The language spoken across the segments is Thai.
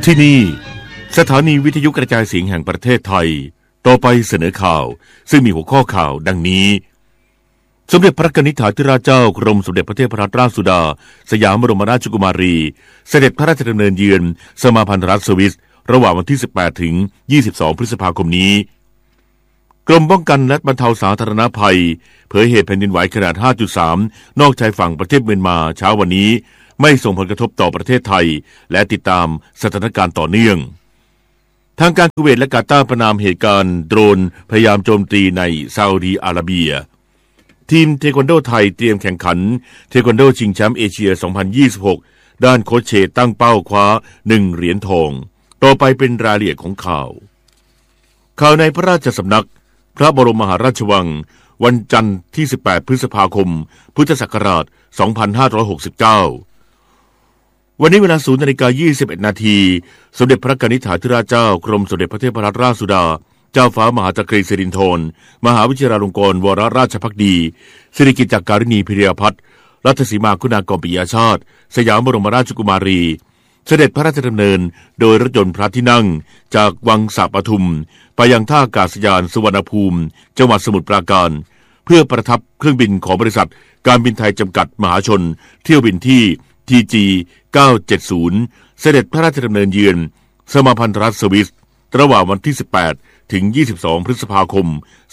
ที่นี่สถานีวิทยุกระจายเสียงแห่งประเทศไทยต่อไปเสนอข่าวซึ่งมีหัวข้อข่าวดังนี้สมเด็จพระนิธิถาธิราชเจ้ากรมสมเด็จพระเทพรัตนราชสุดาสยามบรมราชกุมารีเสด็จพระราชดำเนินเยือนสมาพันธรัฐสวิสระหว่างวันที่18ถึง22พฤษภาคมนี้กรมป้องกันและบรรเทาสาธารณภัยเผยเหตุแผ่นดินไหวขนาด 5.3 นอกชายฝั่งประเทศเมียนมาเช้าวันนี้ไม่ส่งผลกระทบต่อประเทศไทยและติดตามสถานการณ์ต่อเนื่องทางการคูเวตและกาตาร์ประณามเหตุการณ์โดรนพยายามโจมตีในซาอุดีอาระเบียทีมเทควันโดไทยเตรียมแข่งขันเทควันโดชิงแชมป์เอเชีย 2026 ด้านโค้ชเชตั้งเป้าคว้า1 เหรียญทองต่อไปเป็นรายละเอียดของข่าวในพระราชสำนักพระบรมมหาราชวังวันจันทร์ที่18พฤษภาคมพุทธศักราช2569วันนี้เวลา 0:21 น.สมเด็จพระนิธิถาธิราชเจ้ากรมสมเด็จพระเทพรัตนราชสุดาเจ้าฟ้ามหาจักรีสิรินธรมหาวิทยาลงกรณ์วรราชภักดีสิริกิติ์จักการิณีพิริยพัฒน์รัตนสีมาคุณากรปิยชาติสยามบรมราชกุมารีเสด็จพระราชดำเนินโดยรถยนต์พระที่นั่งจากวังสะปทุมไปยังท่าอากาศยานสุวรรณภูมิจังหวัดสมุทรปราการเพื่อประทับเครื่องบินของบริษัทการบินไทยจำกัดมหาชนเที่ยวบินที่ TG 970เสด็จพระราชดำเนินเยือนสมาพันธรัฐสวิสระหว่างวันที่18ถึง22พฤษภาคม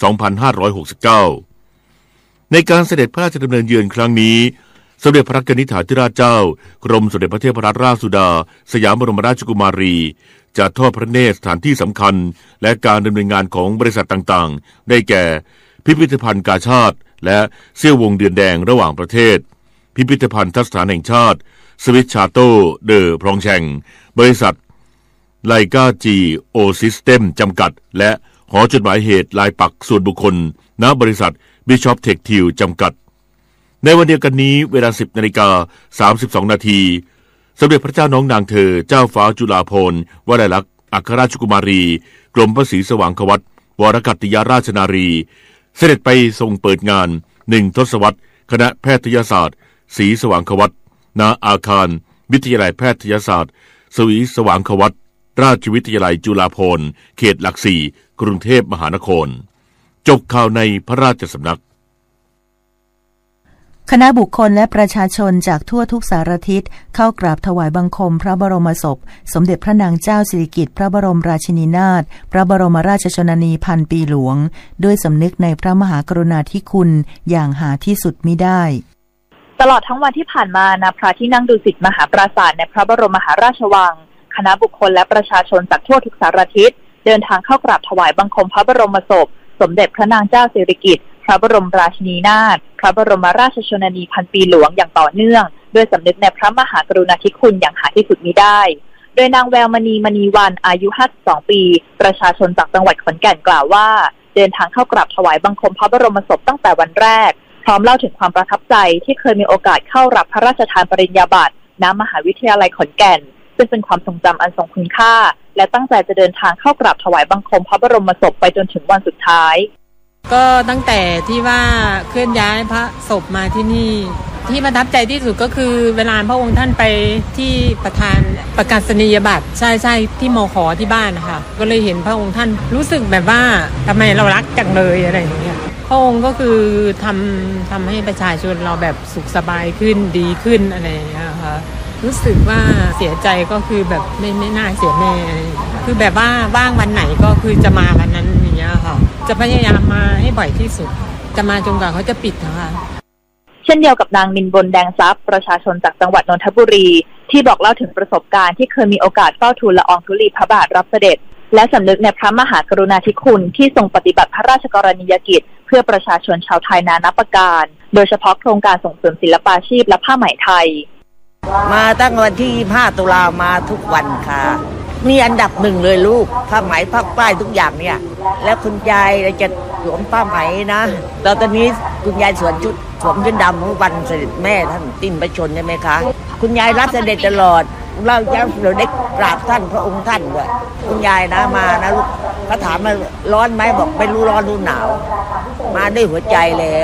2569ในการเสด็จพระราชดำเนินเยือนครั้งนี้สมเด็จพระนิธิถาธิราชเจ้ากรมสมเด็จพระเทพรัตนราชสุดาสยามบรมราชกุมารีจะทอดพระเนตรสถานที่สำคัญและการดำเนินงานของบริษัทต่างๆได้แก่พิพิธภัณฑ์กาชาดและเซี่ยววงเดือนแดงระหว่างประเทศพิพิธภัณฑ์ทัศนแห่งชาติสวิสชาโตเดอพรองแชงบริษัทไลกาจีโอซิสเต็มจำกัดและหอจดหมายเหตุลายปักส่วนบุคคลณบริษัทบิชอปเทคทิลจำกัดในวันเดียวกันนี้เวลา 10:32 น.สมเด็จพระเจ้าน้องนางเธอเจ้าฟ้าจุฬาภรณ์วลัยลักษณ์อัครราชกุมารีกรมพระศรีสว่างควัตวรกัตติยราชนารีเสด็จไปทรงเปิดงาน1 ทศวรรษคณะแพทยศาสตร์ศรีสว่างควัตณอาคารวิทยาลัยแพทยศาสตร์ศรีสว่างควัตราชวิทยาลัยจุฬาภรณ์เขตหลักสี่กรุงเทพมหานครจบข่าวในพระราชสำนักคณะบุคคลและประชาชนจากทั่วทุกสารทิศเข้ากราบถวายบังคมพระบรมศพสมเด็จพระนางเจ้าสิริกิติ์พระบรมราชินีนาถพระบรมราชชนนีพันปีหลวงด้วยสำนึกในพระมหากรุณาธิคุณอย่างหาที่สุดมิได้ตลอดทั้งวันที่ผ่านมาณพระที่นั่งดุสิตมหาปราสาทในพระบรมมหาราชวังคณะบุคคลและประชาชนจากทั่วทุกสารทิศเดินทางเข้ากราบถวายบังคมพระบรมศพสมเด็จพระนางเจ้าสิริกิติ์พระบรมราชินีนาถพระบรมราชชนนีพันปีหลวงอย่างต่อเนื่องด้วยสำนึกในพระมหากรุณาธิคุณอย่างหาที่สุดมิได้โดยนางแววมณีวันอายุ52ปีประชาชนจากจังหวัดขอนแก่นกล่าวว่าเดินทางเข้ากราบถวายบังคมพระบรมศพตั้งแต่วันแรกพร้อมเล่าถึงความประทับใจที่เคยมีโอกาสเข้ารับพระราชทานปริญญาบัตรณมหาวิทยาลัยขอนแก่นซึ่งเป็นความทรงจำอันทรงคุณค่าและตั้งใจจะเดินทางเข้ากราบถวายบังคมพระบรมศพไปจนถึงวันสุดท้ายก็ตั้งแต่ที่ว่าเคลื่อนย้ายพระศพมาที่นี่ที่ประทับใจที่สุดก็คือเวลาพระองค์ท่านไปที่ประธานประกาศนียบัตรใช่ที่มข.ที่บ้านนะคะก็เลยเห็นพระองค์ท่านรู้สึกแบบว่าทำไมเรารักจังเลยอะไรอย่างเงี้ยพระองค์ก็คือทำให้ประชาชนเราแบบสุขสบายขึ้นดีขึ้นอะไรอย่างเงี้ยค่ะรู้สึกว่าเสียใจก็คือแบบไม่น่าเสียแม่คือแบบว่าว่างวันไหนก็คือจะมาวันนั้นอย่างเงี้ยค่ะจะพยายามมาให้บ่อยที่สุดจะมาจนกว่าเขาจะปิดนะคะเช่นเดียวกับนางนินบนแดงทรัพย์ประชาชนจากจังหวัดนนทบุรีที่บอกเล่าถึงประสบการณ์ที่เคยมีโอกาสเฝ้าทูลละอองธุลีพระบาทรับเสด็จและสำนึกในพระมหากรุณาธิคุณที่ทรงปฏิบัติพระราชกรณียกิจเพื่อประชาชนชาวไทยนานับประการโดยเฉพาะโครงการส่งเสริมศิลปาชีพและผ้าไหมไทยมาตั้งวันที่25 ตุลามาทุกวันค่ะนี่อันดับหนึ่งเลยลูกผ้าไหมผ้าป้ายทุกอย่างเนี่ยแล้วคุณยายจะสวมผ้าไหมนะตอนนี้คุณยายสวมชุดดำเมื่อวันเสด็จแม่ท่านติ้นประชนใช่ไหมคะคุณยายรับเสด็จตลอดเราได้กราบท่านพระองค์ท่านด้วยคุณยายนะมานะลูกเขาถามมาร้อนไหมบอกไม่รู้ร้อนรู้หนาวมาด้วยหัวใจแล้ว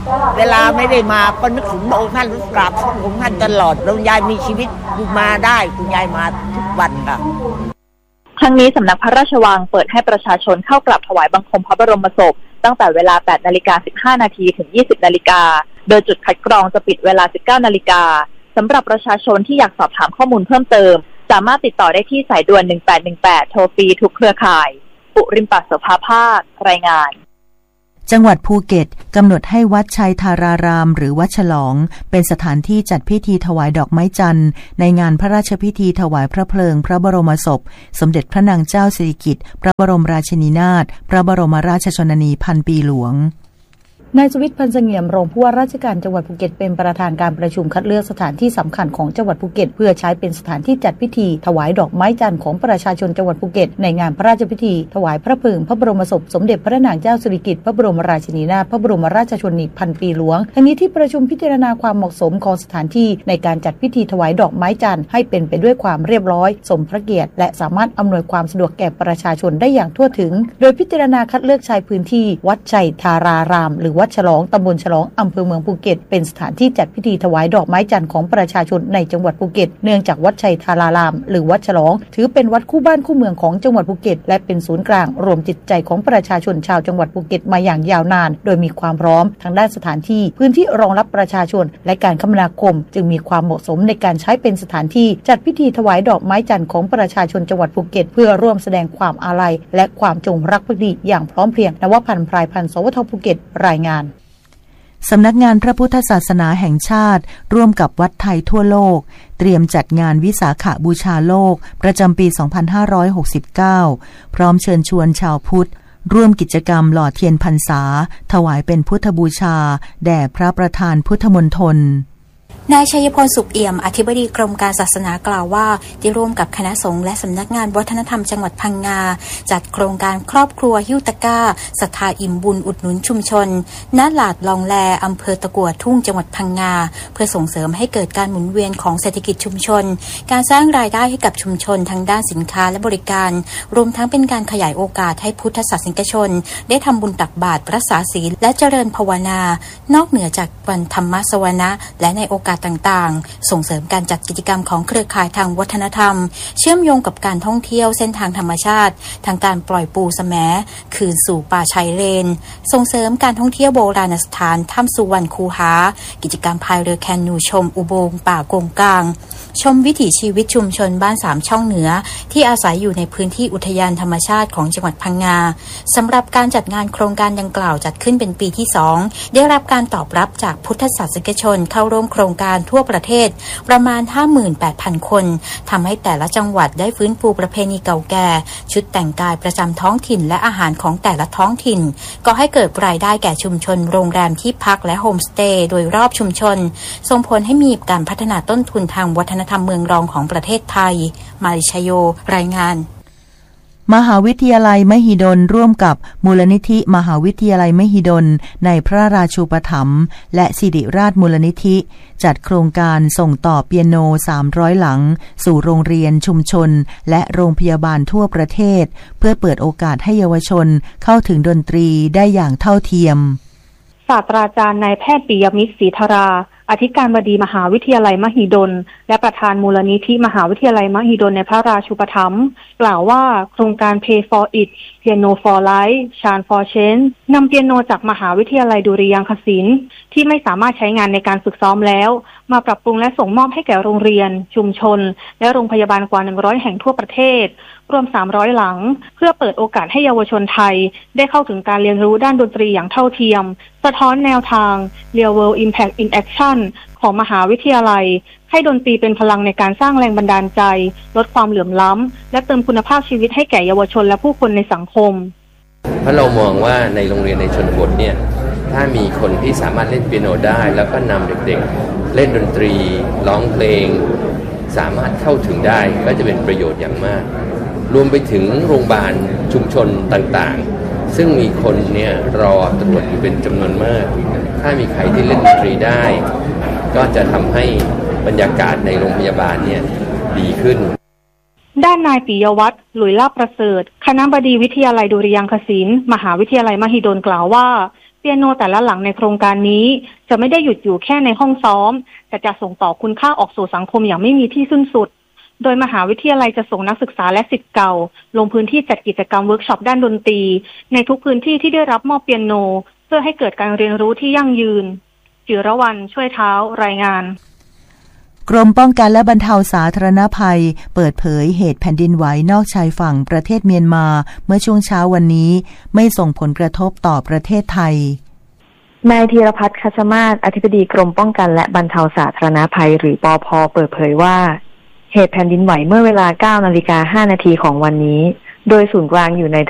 เวลาไม่ได้มาก็นึกถึงพระองค์ท่านกราบพระองค์ท่านตลอดแล้วยายมีชีวิตมาได้คุณยายมาทุกวันค่ะทั้งนี้สำนักพระราชวังเปิดให้ประชาชนเข้ากราบถวายบังคมพระบรมศพตั้งแต่เวลา 8:15 น.ถึง 20:00 น.โดยจุดคัดกรองจะปิดเวลา 19:00 น.สำหรับประชาชนที่อยากสอบถามข้อมูลเพิ่มเติมสามารถติดต่อได้ที่สายด่วน 1818 โทรฟรีทุกเครือข่ายปุริมปัสโสภาภาครายงานจังหวัดภูเก็ตกำหนดให้วัดชัยธารารามหรือวัดฉลองเป็นสถานที่จัดพิธีถวายดอกไม้จันทร์ในงานพระราชพิธีถวายพระเพลิงพระบรมศพสมเด็จพระนางเจ้าสิริกิติ์พระบรมราชินีนาถพระบรมราชชนนีพันปีหลวงนายสุวิทย์ พันธ์เสงี่ยมรองผู้ว่าราชการจังหวัดภูเก็ตเป็นประธานการประชุมคัดเลือกสถานที่สำคัญของจังหวัดภูเก็ตเพื่อใช้เป็นสถานที่จัดพิธีถวายดอกไม้จันทร์ของประชาชนจังหวัดภูเก็ตในงานพระราชพิธีถวายพระเพลิงพระบรมศพสมเด็จพระนางเจ้าสิริกิติ์พระบรมราชินีนาถพระบรมราชชนนีพันปีหลวงทั้งนี้ที่ประชุมพิจารณาความเหมาะสมของสถานที่ในการจัดพิธีถวายดอกไม้จันทร์ให้เป็นไปด้วยความเรียบร้อยสมพระเกียรติและสามารถอำนวยความสะดวกแก่ประชาชนได้อย่างทั่วถึงโดยพิจารณาคัดเลือกใช้พื้นที่วัดชัยธารารามหรือวัดฉลองตำบลฉลองอำเภอเมืองภูเก็ตเป็นสถานที่จัดพิธีถวายดอกไม้จันทร์ของประชาชนในจังหวัดภูเก็ตเนื่องจากวัดชัยธารารามหรือวัดฉลองถือเป็นวัดคู่บ้านคู่เมืองของจังหวัดภูเก็ตและเป็นศูนย์กลางรวมจิตใจของประชาชนชาวจังหวัดภูเก็ตมาอย่างยาวนานโดยมีความพร้อมทางด้านสถานที่พื้นที่รองรับประชาชนและการคมนาคมจึงมีความเหมาะสมในการใช้เป็นสถานที่จัดพิธีถวายดอกไม้จันทร์ของประชาชนจังหวัดภูเก็ตเพื่อร่วมแสดงความอาลัยและความจงรักภักดีอย่างพร้อมเพรียงนวพันธ์ พรายพันธ์ สวทภูเก็ตรายงานสำนักงานพระพุทธศาสนาแห่งชาติร่วมกับวัดไทยทั่วโลกเตรียมจัดงานวิสาขบูชาโลกประจำปี 2569 พร้อมเชิญชวนชาวพุทธร่วมกิจกรรมหล่อเทียนพรรษาถวายเป็นพุทธบูชาแด่พระประธานพุทธมณฑลนายชัยพลสุขเอี่ยมอธิบดีกรมการศาสนากล่าวว่าได้ร่วมกับคณะสงฆ์และสำนักงานวัฒนธรรมจังหวัดพังงาจัดโครงการครอบครัวหิ้วตะก้าศรัทธาอิ่มบุญอุดหนุนชุมชนณหลาดลองแลอำเภอตะกั่วทุ่งจังหวัดพังงาเพื่อส่งเสริมให้เกิดการหมุนเวียนของเศรษฐกิจชุมชนการสร้างรายได้ให้กับชุมชนทั้งด้านสินค้าและบริการรวมทั้งเป็นการขยายโอกาสให้พุทธศาสนิกชนได้ทำบุญตักบาตรรักษาศีลและเจริญภาวนานอกเหนือจากวันธรรมสวนะและในโอกาสต่างๆส่งเสริมการจัดกิจกรรมของเครือข่ายทางวัฒนธรรมเชื่อมโยงกับการท่องเที่ยวเส้นทางธรรมชาติทางการปล่อยปูแสมคืนสู่ป่าชายเลนส่งเสริมการท่องเที่ยวโบราณสถานถ้ำสุวรรณคูหากิจกรรมพายเรือแคนูชมอุโมงค์ป่าโกงกลางชมวิถีชีวิตชุมชนบ้าน3ช่องเหนือที่อาศัยอยู่ในพื้นที่อุทยานธรรมชาติของจังหวัดพังงาสำหรับการจัดงานโครงการดังกล่าวจัดขึ้นเป็นปีที่2ได้รับการตอบรับจากพุทธศาสนิกชนเข้าร่วมโครงการทั่วประเทศประมาณ 58,000 คนทำให้แต่ละจังหวัดได้ฟื้นฟูประเพณีเก่าแก่ชุดแต่งกายประจำท้องถิ่นและอาหารของแต่ละท้องถิ่นก็ให้เกิดรายได้แก่ชุมชนโรงแรมที่พักและโฮมสเตย์โดยรอบชุมชนส่งผลให้มีการพัฒนาต้นทุนทางวัฒนธรรมเมืองรองของประเทศไทยมาริชโยรายงานมหาวิทยาลัยมหิดลร่วมกับมูลนิธิมหาวิทยาลัยมหิดลในพระราชูปถัมภ์และศิริราชมูลนิธิจัดโครงการส่งต่อเปียโน300หลังสู่โรงเรียนชุมชนและโรงพยาบาลทั่วประเทศเพื่อเปิดโอกาสให้เยาวชนเข้าถึงดนตรีได้อย่างเท่าเทียมศาสตราจารย์นายแพทย์ปิยมิตรศรีธราอธิการบดีมหาวิทยาลัยมหิดลและประธานมูลนิธิมหาวิทยาลัยมหิดลในพระราชูปถัมภ์กล่าวว่าโครงการ Pay for It Piano for Life Chant for Change นำเปียโนจากมหาวิทยาลัยดุริยางคศิลป์ที่ไม่สามารถใช้งานในการฝึกซ้อมแล้วมาปรับปรุงและส่งมอบให้แก่โรงเรียนชุมชนและโรงพยาบาลกว่า100แห่งทั่วประเทศรวม300หลังเพื่อเปิดโอกาสให้เยาวชนไทยได้เข้าถึงการเรียนรู้ด้านดนตรีอย่างเท่าเทียมสะท้อนแนวทาง Real World Impact in Action ของมหาวิทยาลัยให้ดนตรีเป็นพลังในการสร้างแรงบันดาลใจลดความเหลื่อมล้ำและเติมคุณภาพชีวิตให้แก่เยาวชนและผู้คนในสังคมเพราะเรามองว่าในโรงเรียนในชนบทเนี่ยถ้ามีคนที่สามารถเล่นเปียโนได้แล้วก็นำเด็กๆเล่นดนตรีร้องเพลงสามารถเข้าถึงได้ก็จะเป็นประโยชน์อย่างมากรวมไปถึงโรงพยาบาลชุมชนต่างๆซึ่งมีคนเนี่ยรอตรวจอยู่เป็นจำนวนมากถ้ามีใครที่เล่นดนตรีได้ก็จะทำให้บรรยากาศในโรงพยาบาลเนี่ยดีขึ้นด้านนายปิยวัฒน์หลุยลาภประเสริฐคณบดีวิทยาลัยดุริยางคศิลป์มหาวิทยาลัยมหิดลกล่าวว่าเปียโนแต่ละหลังในโครงการนี้จะไม่ได้หยุดอยู่แค่ในห้องซ้อมแต่จะส่งต่อคุณค่าออกสู่สังคมอย่างไม่มีที่สิ้นสุดโดยมหาวิทยาลัยจะส่งนักศึกษาและศิษย์เก่าลงพื้นที่จัดกิจกรรมเวิร์กช็อปด้านดนตรีในทุกพื้นที่ที่ได้รับมอบเปียโนเพื่อให้เกิดการเรียนรู้ที่ยั่งยืนจิรวรรณช่วยเท้ารายงานกรมป้องกันและบรรเทาสาธารณภัยเปิดเผยเหตุแผ่นดินไหวนอกชายฝั่งประเทศเมียนมาเมื่อช่วงเช้าวันนี้ไม่ส่งผลกระทบต่อประเทศไทยนายธีรพัฒน์ คัชมาศอธิบดีกรมป้องกันและบรรเทาสาธารณภัยหรือปภ.เปิดเผยว่าเหตุแผ่นดินไหวเมื่อเวลา 9:05 น.ของวันนี้โดยศูนย์กลางอยู่ใน